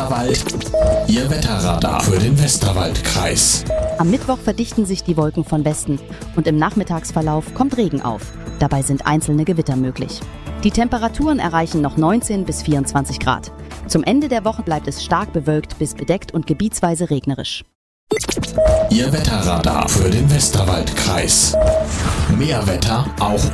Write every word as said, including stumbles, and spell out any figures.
Westerwald. Ihr Wetterradar für den Westerwaldkreis. Am Mittwoch verdichten sich die Wolken von Westen und im Nachmittagsverlauf kommt Regen auf. Dabei sind einzelne Gewitter möglich. Die Temperaturen erreichen noch neunzehn bis vierundzwanzig Grad. Zum Ende der Woche bleibt es stark bewölkt bis bedeckt und gebietsweise regnerisch. Ihr Wetterradar für den Westerwaldkreis. Mehr Wetter auch